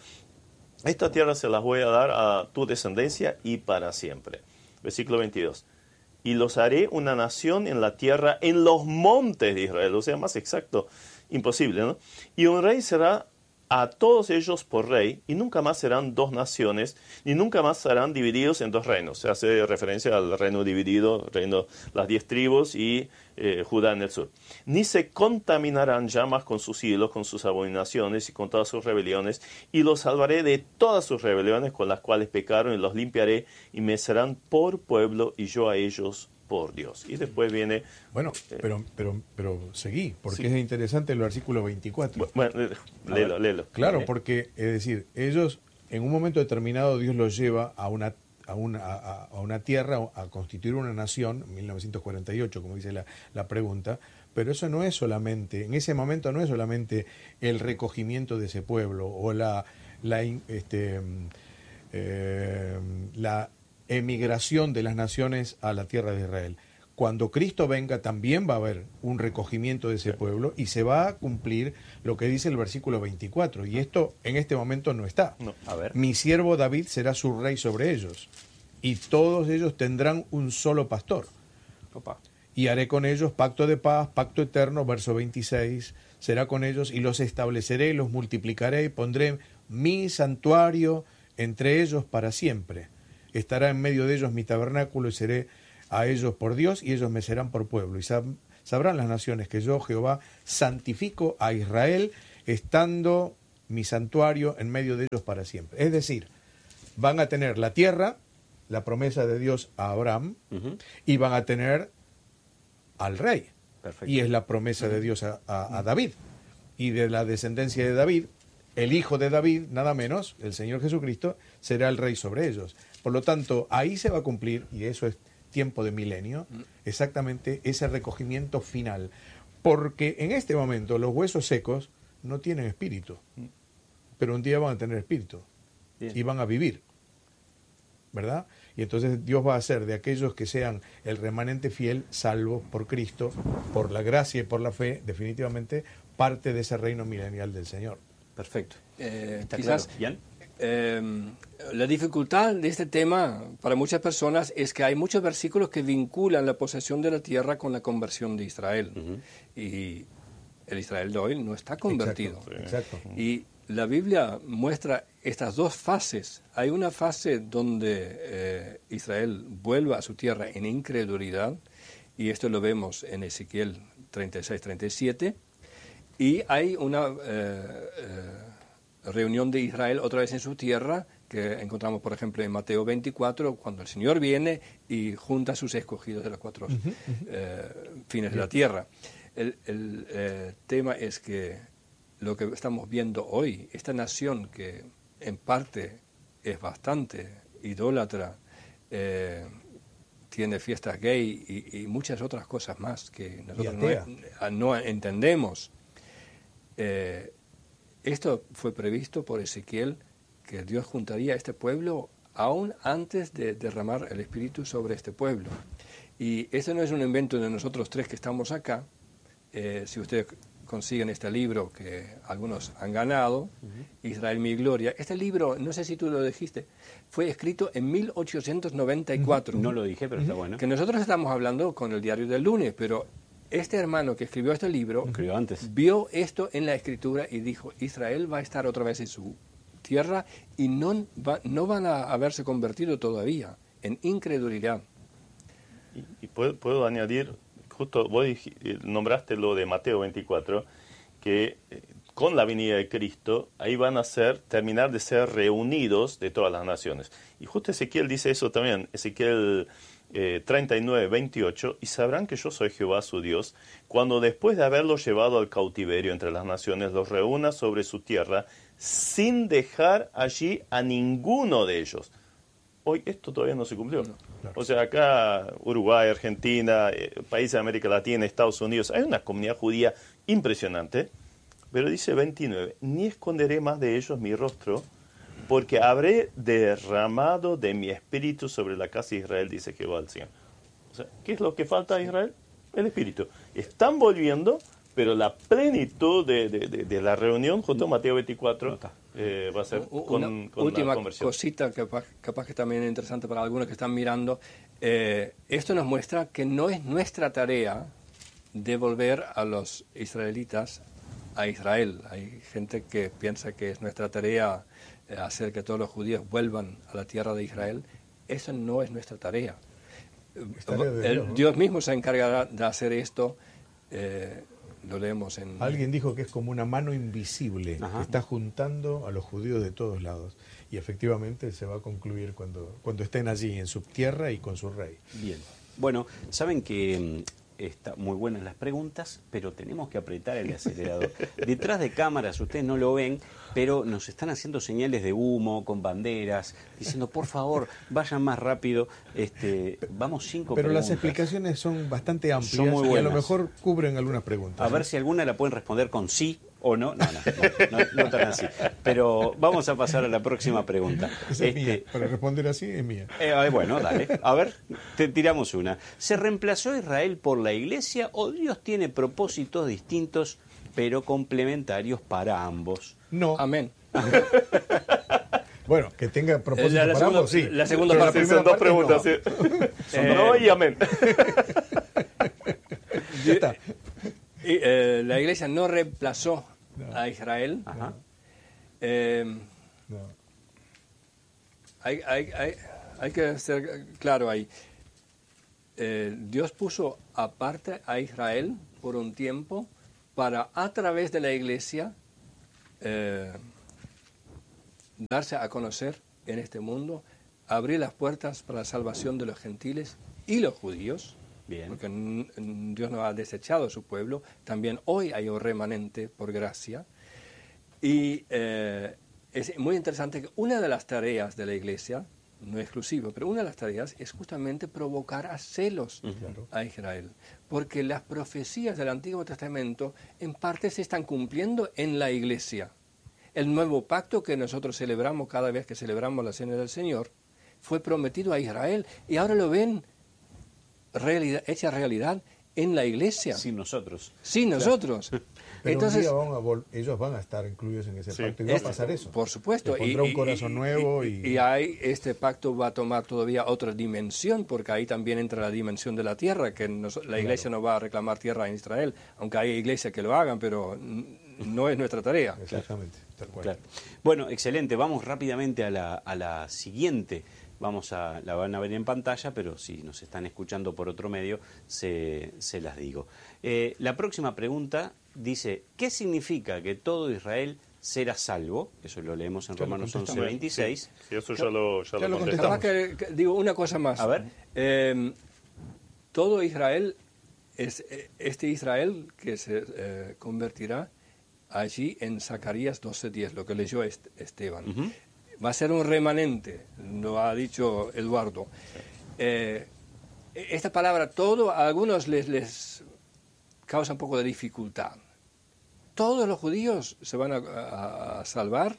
esta tierra se las voy a dar a tu descendencia y para siempre. Versículo veintidós. Y los haré una nación en la tierra, en los montes de Israel. O sea, más exacto, imposible, ¿no? Y un rey será a todos ellos por rey, y nunca más serán dos naciones, ni nunca más serán divididos en dos reinos. Se hace referencia al reino dividido, reino, las diez tribus y eh, Judá en el sur. Ni se contaminarán ya más con sus ídolos, con sus abominaciones y con todas sus rebeliones, y los salvaré de todas sus rebeliones con las cuales pecaron, y los limpiaré, y me serán por pueblo, y yo a ellos por Dios. Y después viene... Bueno, eh, pero, pero, pero seguí, porque sí. Es interesante el versículo veinticuatro. Bueno, léelo, léelo. Claro, porque, es decir, ellos, en un momento determinado, Dios los lleva a una, a una, a, a una tierra, a constituir una nación, en mil novecientos cuarenta y ocho, como dice la, la pregunta, pero eso no es solamente, en ese momento no es solamente el recogimiento de ese pueblo, o la, la, este, eh, la emigración de las naciones a la tierra de Israel. Cuando Cristo venga también va a haber un recogimiento de ese pueblo y se va a cumplir lo que dice el versículo veinticuatro, y esto en este momento no está. No. A ver. Mi siervo David será su rey sobre ellos, y todos ellos tendrán un solo pastor. Opa. Y haré con ellos pacto de paz, pacto eterno, verso veintiséis, será con ellos y los estableceré, los multiplicaré y pondré mi santuario entre ellos para siempre. Estará en medio de ellos mi tabernáculo y seré a ellos por Dios y ellos me serán por pueblo. Y sabrán las naciones que yo, Jehová, santifico a Israel, estando mi santuario en medio de ellos para siempre. Es decir, van a tener la tierra, la promesa de Dios a Abraham, uh-huh. y van a tener al rey. Perfecto. Y es la promesa uh-huh. de Dios a, a, a David. Y de la descendencia de David, el hijo de David, nada menos, el Señor Jesucristo, será el rey sobre ellos. Por lo tanto, ahí se va a cumplir, y eso es tiempo de milenio, exactamente ese recogimiento final. Porque en este momento los huesos secos no tienen espíritu, pero un día van a tener espíritu. Bien. Y van a vivir, ¿verdad? Y entonces Dios va a hacer de aquellos que sean el remanente fiel, salvos por Cristo, por la gracia y por la fe, definitivamente parte de ese reino milenial del Señor. Perfecto. Eh, quizás claro. eh, la dificultad de este tema para muchas personas es que hay muchos versículos que vinculan la posesión de la tierra con la conversión de Israel. Uh-huh. Y el Israel de hoy no está convertido. Exacto, exacto. Y la Biblia muestra estas dos fases. Hay una fase donde eh, Israel vuelve a su tierra en incredulidad, y esto lo vemos en Ezequiel treinta y seis treinta y siete, y hay una eh, eh, reunión de Israel otra vez en su tierra, que encontramos, por ejemplo, en Mateo veinticuatro, cuando el Señor viene y junta a sus escogidos de los cuatro uh-huh, uh-huh. Eh, fines de la tierra. El, el eh, tema es que lo que estamos viendo hoy, esta nación que en parte es bastante idólatra, eh, tiene fiestas gay y, y muchas otras cosas más que nosotros no, no entendemos. Eh, esto fue previsto por Ezequiel, que Dios juntaría a este pueblo aún antes de derramar el Espíritu sobre este pueblo. Y esto no es un invento de nosotros tres que estamos acá. Eh, si ustedes consiguen este libro que algunos han ganado, uh-huh. Israel mi gloria. Este libro, no sé si tú lo dijiste, fue escrito en mil ochocientos noventa y cuatro. Uh-huh. No lo dije, pero uh-huh. está bueno. Que nosotros estamos hablando con el diario del lunes, pero este hermano que escribió este libro escribió antes. Vio esto en la escritura y dijo, Israel va a estar otra vez en su tierra y no, va, no van a haberse convertido todavía en incredulidad. Y, y puedo, puedo añadir, justo vos nombraste lo de Mateo veinticuatro, que eh, con la venida de Cristo, ahí van a ser, terminar de ser reunidos de todas las naciones. Y justo Ezequiel dice eso también, Ezequiel eh, treinta y nueve, veintiocho, y sabrán que yo soy Jehová su Dios, cuando después de haberlos llevado al cautiverio entre las naciones, los reúna sobre su tierra, sin dejar allí a ninguno de ellos. Hoy esto todavía no se cumplió. No, claro. O sea, acá Uruguay, Argentina, eh, países de América Latina, Estados Unidos, hay una comunidad judía impresionante, pero dice veintinueve, ni esconderé más de ellos mi rostro, porque habré derramado de mi espíritu sobre la casa de Israel, dice Jehová el Señor. O sea, ¿qué es lo que falta a Israel? El espíritu. Están volviendo, pero la plenitud de, de, de, de la reunión, junto a Mateo veinticuatro, eh, va a ser con, una con última la conversión. Cosita, capaz, capaz que también es interesante para algunos que están mirando. Eh, esto nos muestra que no es nuestra tarea devolver a los israelitas a Israel. Hay gente que piensa que es nuestra tarea eh, hacer que todos los judíos vuelvan a la tierra de Israel. Eso no es nuestra tarea. De El, Dios, ¿no? Dios mismo se encargará de hacer esto. Eh, lo leemos en... Alguien dijo que es como una mano invisible Ajá. que está juntando a los judíos de todos lados. Y efectivamente se va a concluir cuando, cuando estén allí en su tierra y con su rey. Bien. Bueno, saben que está muy buenas las preguntas, pero tenemos que apretar el acelerador. Detrás de cámaras, ustedes no lo ven, pero nos están haciendo señales de humo, con banderas, diciendo, por favor, vayan más rápido. Este, vamos cinco Pero preguntas. las explicaciones son bastante amplias Son muy y a buenas. lo mejor cubren algunas preguntas. A ver si alguna la pueden responder con sí o no. No, no, no, no, no tan así. Pero vamos a pasar a la próxima pregunta. Esa es Este, mía. Para responder así es mía. Eh, bueno, dale. A ver, te tiramos una. ¿Se reemplazó Israel por la Iglesia o Dios tiene propósitos distintos pero complementarios para ambos? No. Amén. Bueno, que tenga propósito La- la para segunda- ambos, sí. la segunda Pero parte. Sí, primera son dos parte, preguntas. no. Sí. Son no y amén. Ya está. Y, eh, la iglesia no reemplazó No. a Israel. Ajá. Eh, No. hay, hay, hay, hay que ser claro ahí. eh, Dios puso aparte a Israel por un tiempo para, a través de la iglesia, eh, darse a conocer en este mundo, abrir las puertas para la salvación de los gentiles y los judíos. Bien. Porque Dios no ha desechado a su pueblo. También hoy hay un remanente por gracia. Y eh, es muy interesante que una de las tareas de la iglesia, no exclusiva, pero una de las tareas es justamente provocar a celos uh-huh. a Israel. Porque las profecías del Antiguo Testamento en parte se están cumpliendo en la iglesia. El nuevo pacto que nosotros celebramos cada vez que celebramos la Cena del Señor fue prometido a Israel y ahora lo ven realidad, hecha realidad en la iglesia. Sin nosotros. Sin nosotros. Pero entonces, un día van a vol- ellos van a estar incluidos en ese sí, pacto y va a pasar eso. Por supuesto. Se pondrá y, un corazón y, nuevo. Y, y, y hay, este pacto va a tomar todavía otra dimensión, porque ahí también entra la dimensión de la tierra, que nos, la iglesia claro. no va a reclamar tierra en Israel, aunque hay iglesias que lo hagan, pero no es nuestra tarea. Exactamente. Tal cual. Claro. Bueno, excelente. Vamos rápidamente a la, a la siguiente. Vamos a, la van a ver en pantalla, pero si nos están escuchando por otro medio, se, se las digo. Eh, la próxima pregunta dice, ¿qué significa que todo Israel será salvo? Eso lo leemos en ya Romanos once veintiséis. Sí, sí, eso ya lo, ya ya lo lo contestamos. Que, que, digo una cosa más. A ver. Eh, todo Israel es este Israel que se eh, convertirá allí en Zacarías doce diez, lo que leyó Esteban. Uh-huh. Va a ser un remanente, lo ha dicho Eduardo. Eh, esta palabra todo a algunos les, les causa un poco de dificultad. ¿Todos los judíos se van a, a, a salvar?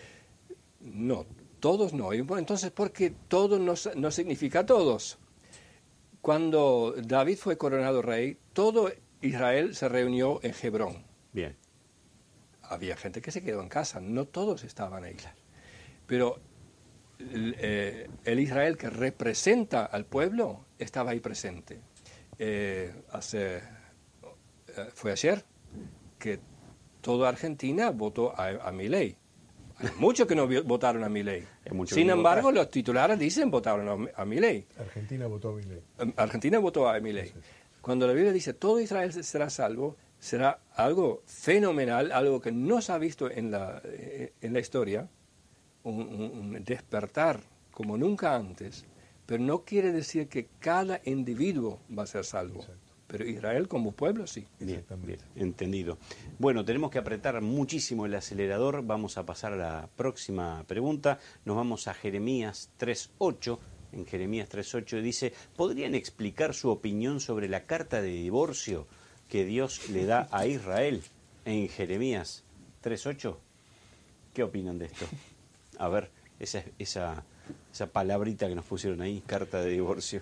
No, todos no. Entonces, ¿por qué todo no, no significa todos? Cuando David fue coronado rey, todo Israel se reunió en Hebrón. Bien. Había gente que se quedó en casa, no todos estaban ahí. Pero el, eh, el Israel que representa al pueblo estaba ahí presente. Eh, hace, eh, fue ayer que toda Argentina votó a, a Milei. Hay muchos que no votaron a Milei. Sin embargo, los titulares dicen votaron a, a Milei. Argentina votó a Milei. Argentina votó a Milei. Cuando la Biblia dice todo Israel será salvo, será algo fenomenal, algo que no se ha visto en la, en la historia. Un, un despertar como nunca antes, pero no quiere decir que cada individuo va a ser salvo. Exacto. Pero Israel como pueblo sí. Bien, bien, entendido. Bueno, tenemos que apretar muchísimo el acelerador. Vamos a pasar a la próxima pregunta. Nos vamos a Jeremías tres ocho. En Jeremías tres ocho dice, ¿podrían explicar su opinión sobre la carta de divorcio que Dios le da a Israel en Jeremías tres ocho? ¿Qué opinan de esto? A ver, esa, esa, esa palabrita que nos pusieron ahí, carta de divorcio.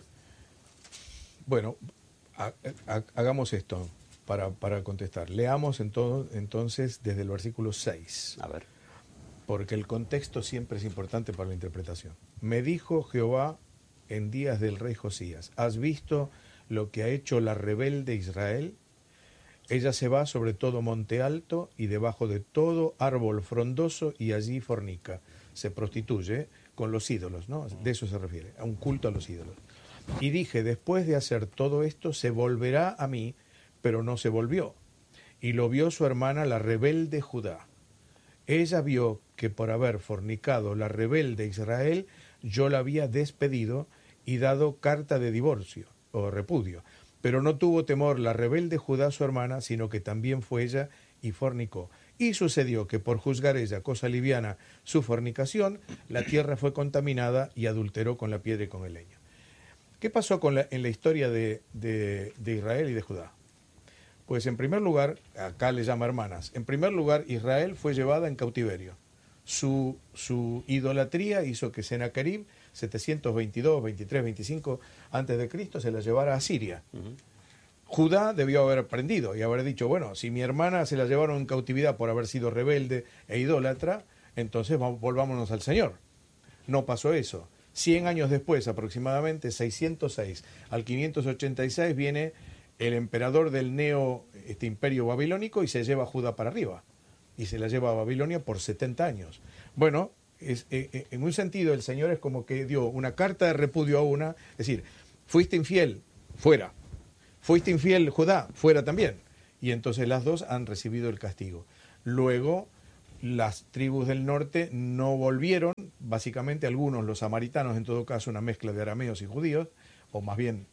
Bueno, ha, ha, hagamos esto para, para contestar. Leamos en todo, entonces desde el versículo seis. A ver. Porque el contexto siempre es importante para la interpretación. Me dijo Jehová en días del rey Josías, ¿has visto lo que ha hecho la rebelde Israel? Ella se va sobre todo monte alto y debajo de todo árbol frondoso y allí fornica. Se prostituye con los ídolos, ¿no? De eso se refiere, a un culto a los ídolos. Y dije, después de hacer todo esto, se volverá a mí, pero no se volvió. Y lo vio su hermana, la rebelde Judá. Ella vio que por haber fornicado la rebelde Israel, yo la había despedido y dado carta de divorcio o repudio. Pero no tuvo temor la rebelde Judá, su hermana, sino que también fue ella y fornicó. Y sucedió que por juzgar ella, cosa liviana, su fornicación, la tierra fue contaminada y adulteró con la piedra y con el leño. ¿Qué pasó con la, en la historia de, de, de Israel y de Judá? Pues en primer lugar, acá le llama hermanas, en primer lugar Israel fue llevada en cautiverio. Su, su idolatría hizo que Sennacherib, setecientos veintidós, veintitrés, veinticinco antes de Cristo, se la llevara a Siria. Uh-huh. Judá debió haber aprendido y haber dicho, bueno, si mi hermana se la llevaron en cautividad por haber sido rebelde e idólatra, entonces vamos, volvámonos al Señor. No pasó eso. Cien años después, aproximadamente, seiscientos seis al quinientos ochenta y seis, viene el emperador del neo este imperio babilónico y se lleva a Judá para arriba. Y se la lleva a Babilonia por setenta años. Bueno, es, eh, en un sentido el Señor es como que dio una carta de repudio a una, es decir, fuiste infiel, fuera. Fuiste infiel, Judá, fuera también. Y entonces las dos han recibido el castigo. Luego, las tribus del norte no volvieron, básicamente algunos, los samaritanos, en todo caso una mezcla de arameos y judíos, o más bien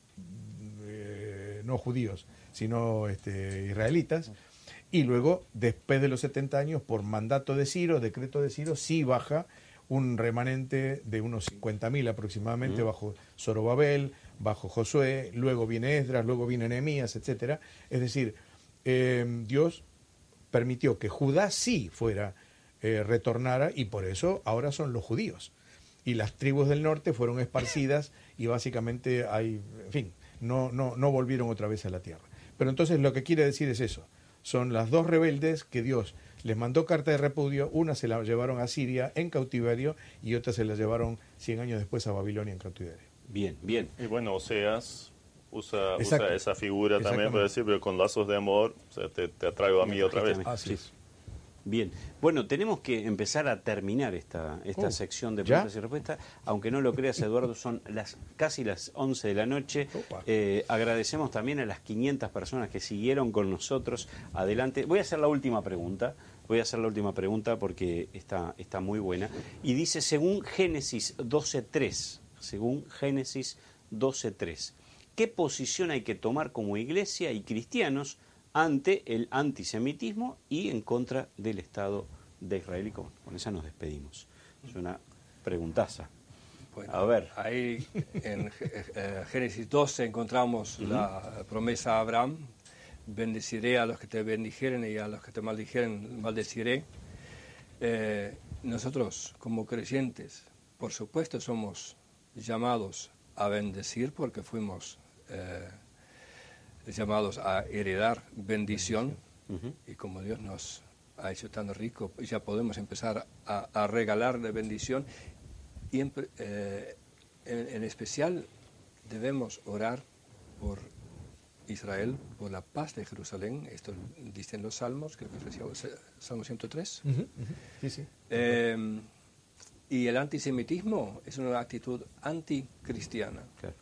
eh, no judíos, sino este, israelitas. Y luego, después de los setenta años, por mandato de Ciro, decreto de Ciro, sí baja un remanente de unos cincuenta mil aproximadamente, uh-huh. bajo Zorobabel, bajo Josué, luego viene Esdras, luego viene Nehemías, etcétera. Es decir, eh, Dios permitió que Judá sí fuera, eh, retornara, y por eso ahora son los judíos. Y las tribus del norte fueron esparcidas y básicamente hay, en fin, no, no, no volvieron otra vez a la tierra. Pero entonces lo que quiere decir es eso. Son las dos rebeldes que Dios les mandó carta de repudio, una se la llevaron a Siria en cautiverio y otra se la llevaron cien años después a Babilonia en cautiverio. Bien, bien. Y bueno, Oseas usa, usa esa figura también para decir, pero con lazos de amor, o sea, te, te atraigo a mí otra vez. Así es. Bien, bueno, tenemos que empezar a terminar esta, esta oh, sección de ¿ya? preguntas y respuestas. Aunque no lo creas, Eduardo, son las casi las once de la noche. Eh, agradecemos también a las quinientas personas que siguieron con nosotros. Adelante. Voy a hacer la última pregunta. Voy a hacer la última pregunta porque está, está muy buena. Y dice, según Génesis doce tres, según Génesis doce tres, ¿qué posición hay que tomar como iglesia y cristianos ante el antisemitismo y en contra del Estado de Israel? Y con, con esa nos despedimos. Es una preguntaza. Bueno, a ver. Ahí en eh, Génesis doce encontramos uh-huh. la promesa a Abraham: bendeciré a los que te bendijeren y a los que te maldijeren maldeciré. Eh, nosotros como creyentes, por supuesto, somos llamados a bendecir porque fuimos eh, llamados a heredar bendición, uh-huh. y como Dios nos ha hecho tan rico, ya podemos empezar a, a regalarle bendición, y en, eh, en, en especial debemos orar por Israel, por la paz de Jerusalén. Esto dicen los salmos, creo que es el Salmo ciento tres. Uh-huh, uh-huh. Sí, sí. Eh, y el antisemitismo es una actitud anticristiana. Claro.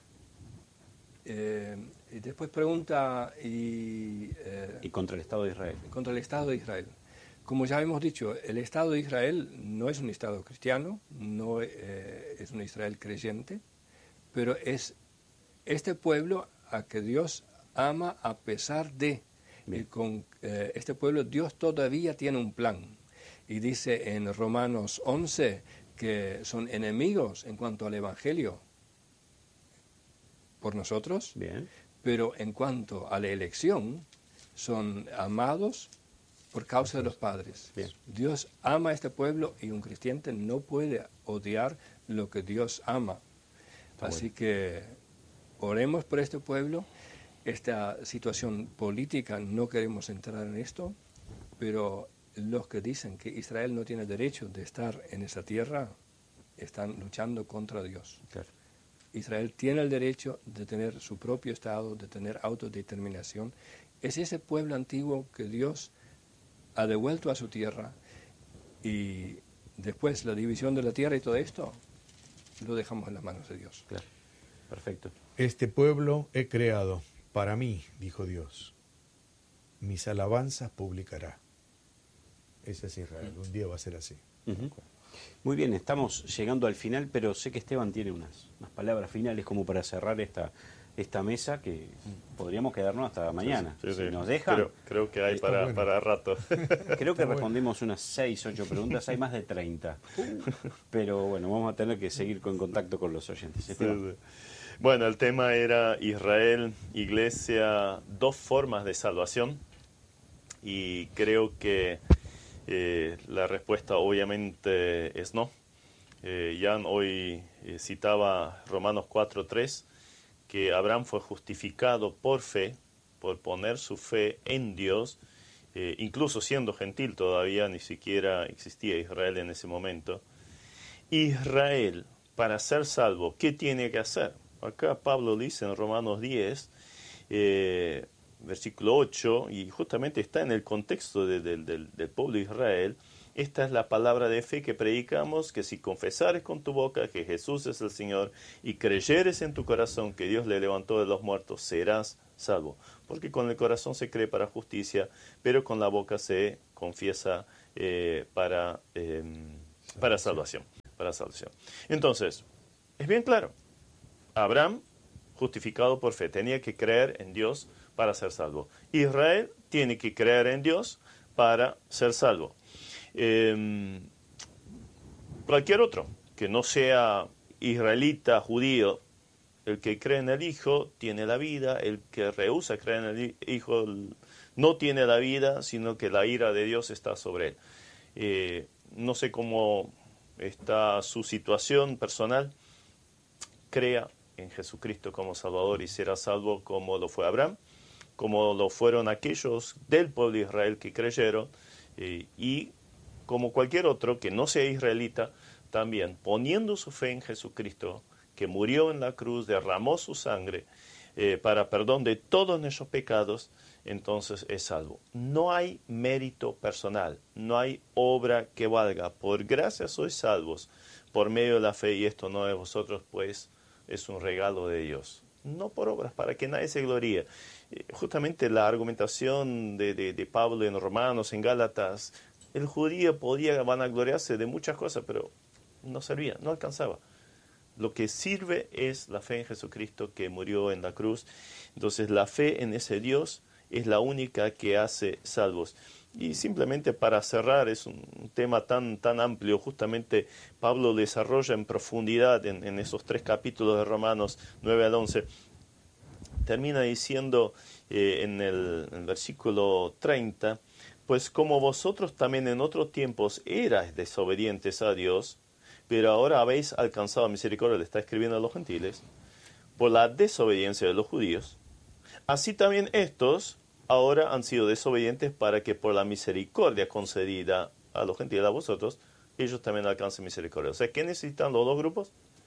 Eh, y después pregunta y, eh, y contra el Estado de Israel. Contra el Estado de Israel. Como ya hemos dicho, el Estado de Israel no es un Estado cristiano, no eh, es un Israel creyente, pero es este pueblo a que Dios ama a pesar de. Bien. Y con eh, este pueblo Dios todavía tiene un plan. Y dice en Romanos once que son enemigos en cuanto al Evangelio por nosotros. Bien. Pero en cuanto a la elección, son amados por causa de los padres. Bien. Dios ama a este pueblo y un creyente no puede odiar lo que Dios ama. Está Así bueno. que oremos por este pueblo. Esta situación política, no queremos entrar en esto, pero los que dicen que Israel no tiene derecho de estar en esa tierra están luchando contra Dios. Claro. Israel tiene el derecho de tener su propio Estado, de tener autodeterminación. Es ese pueblo antiguo que Dios ha devuelto a su tierra, y después la división de la tierra y todo esto lo dejamos en las manos de Dios. Claro. Perfecto. Este pueblo he creado para mí, dijo Dios. Mis alabanzas publicará. Ese es Israel. Un día va a ser así. Uh-huh. Muy bien, estamos llegando al final, pero sé que Esteban tiene unas, unas palabras finales como para cerrar esta, esta mesa, que podríamos quedarnos hasta mañana. Sí, sí, si sí. nos dejan. Creo, creo que hay para, bueno. para rato. Creo que respondimos unas seis, ocho preguntas, hay más de treinta. Pero bueno, vamos a tener que seguir con contacto con los oyentes. Sí, sí. Bueno, el tema era Israel, Iglesia, dos formas de salvación, y creo que Eh, la respuesta obviamente es no. Eh, Jan hoy eh, citaba Romanos cuatro tres, que Abraham fue justificado por fe, por poner su fe en Dios, eh, incluso siendo gentil todavía, ni siquiera existía Israel en ese momento. Israel, para ser salvo, ¿qué tiene que hacer? Acá Pablo dice en Romanos diez, eh, versículo ocho, y justamente está en el contexto de, de, de, del pueblo de Israel, esta es la palabra de fe que predicamos, que si confesares con tu boca que Jesús es el Señor y creyeres en tu corazón que Dios le levantó de los muertos, serás salvo. Porque con el corazón se cree para justicia, pero con la boca se confiesa eh, para, eh, para salvación. Para salvación. Entonces, es bien claro, Abraham, justificado por fe, tenía que creer en Dios para ser salvo. Israel tiene que creer en Dios para ser salvo. Eh, cualquier otro que no sea israelita, judío, el que cree en el Hijo tiene la vida, el que rehúsa creer en el Hijo no tiene la vida, sino que la ira de Dios está sobre él. Eh, no sé cómo está su situación personal, crea en Jesucristo como Salvador y será salvo como lo fue Abraham, como lo fueron aquellos del pueblo de Israel que creyeron, eh, y como cualquier otro que no sea israelita, también poniendo su fe en Jesucristo, que murió en la cruz, derramó su sangre eh, para perdón de todos nuestros pecados, entonces es salvo. No hay mérito personal, no hay obra que valga. Por gracia sois salvos, por medio de la fe, y esto no de vosotros, pues es un regalo de Dios. No por obras, para que nadie se gloríe. Eh, justamente la argumentación de, de, de Pablo en Romanos, en Gálatas, el judío podía vanagloriarse de muchas cosas, pero no servía, no alcanzaba. Lo que sirve es la fe en Jesucristo que murió en la cruz. Entonces la fe en ese Dios es la única que hace salvos. Y simplemente para cerrar, es un tema tan, tan amplio, justamente Pablo desarrolla en profundidad en, en esos tres capítulos de Romanos nueve al once. Termina diciendo eh, en, el, en el versículo treinta, pues como vosotros también en otros tiempos erais desobedientes a Dios, pero ahora habéis alcanzado misericordia, le está escribiendo a los gentiles, por la desobediencia de los judíos, así también estos ahora han sido desobedientes para que por la misericordia concedida a los gentiles, a vosotros, ellos también alcancen misericordia. O sea, ¿qué necesitan los dos grupos?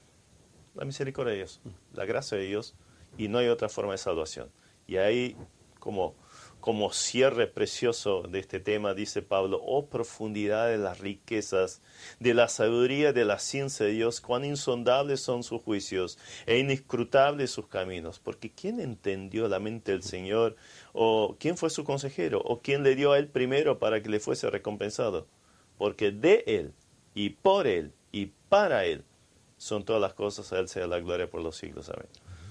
La misericordia de Dios, la gracia de Dios, y no hay otra forma de salvación. Y ahí, como, como cierre precioso de este tema, dice Pablo, oh profundidad de las riquezas, de la sabiduría, de la ciencia de Dios, cuán insondables son sus juicios e inescrutables sus caminos. Porque ¿quién entendió la mente del Señor? ¿O quién fue su consejero? ¿O quién le dio a él primero para que le fuese recompensado? Porque de él, y por él, y para él, son todas las cosas, a él sea la gloria por los siglos. Amén.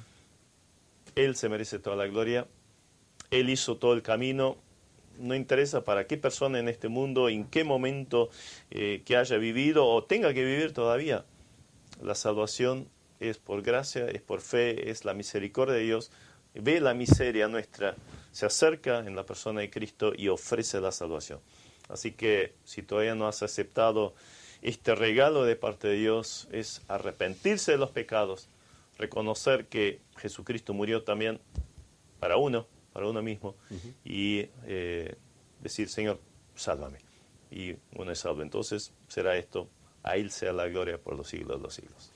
Él se merece toda la gloria. Él hizo todo el camino. No interesa para qué persona en este mundo, en qué momento eh, que haya vivido o tenga que vivir todavía. La salvación es por gracia, es por fe, es la misericordia de Dios. Ve la miseria nuestra, se acerca en la persona de Cristo y ofrece la salvación. Así que si todavía no has aceptado este regalo de parte de Dios, es arrepentirse de los pecados, reconocer que Jesucristo murió también para uno, para uno mismo, uh-huh. y eh, decir, Señor, sálvame. Y uno es salvo. Entonces será esto, a Él sea la gloria por los siglos de los siglos.